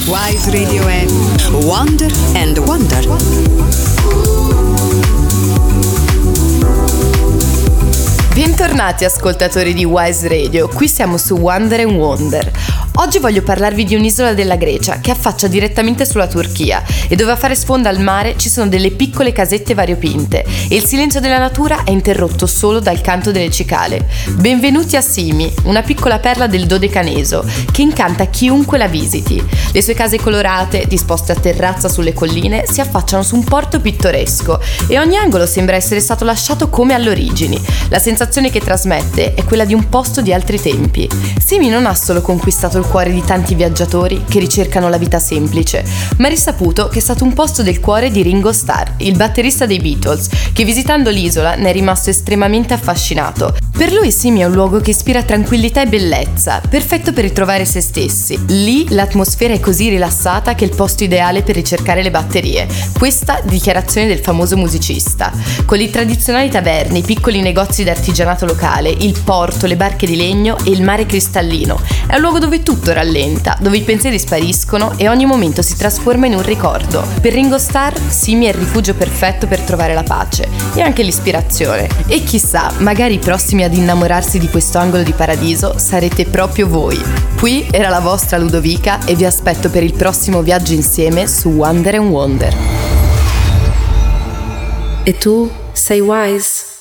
Wise Radio è Wonder and Wonder. Bentornati ascoltatori di Wise Radio, qui siamo su Wonder and Wonder. Oggi voglio parlarvi di un'isola della Grecia che affaccia direttamente sulla Turchia e dove a fare sponda al mare ci sono delle piccole casette variopinte e il silenzio della natura è interrotto solo dal canto delle cicale. Benvenuti a Simi, una piccola perla del Dodecaneso che incanta chiunque la visiti. Le sue case colorate, disposte a terrazza sulle colline, si affacciano su un porto pittoresco e ogni angolo sembra essere stato lasciato come all'origini. La sensazione che trasmette è quella di un posto di altri tempi. Simi non ha solo conquistato il cuore di tanti viaggiatori che ricercano la vita semplice, ma è risaputo che è stato un posto del cuore di Ringo Starr, il batterista dei Beatles, che visitando l'isola ne è rimasto estremamente affascinato. Per lui Simi è un luogo che ispira tranquillità e bellezza, perfetto per ritrovare se stessi. Lì l'atmosfera è così rilassata che è il posto ideale per ricercare le batterie. Questa dichiarazione del famoso musicista. Con le tradizionali taverne, i piccoli negozi d'artigianato locale, il porto, le barche di legno e il mare cristallino. È un luogo dove tutto rallenta, dove i pensieri spariscono e ogni momento si trasforma in un ricordo. Per Ringo Starr, Simi è il rifugio perfetto per trovare la pace e anche l'ispirazione. E chissà, magari i prossimi ad innamorarsi di questo angolo di paradiso sarete proprio voi. Qui era la vostra Ludovica e vi aspetto per il prossimo viaggio insieme su Wonder and Wonder. E tu sei Wise?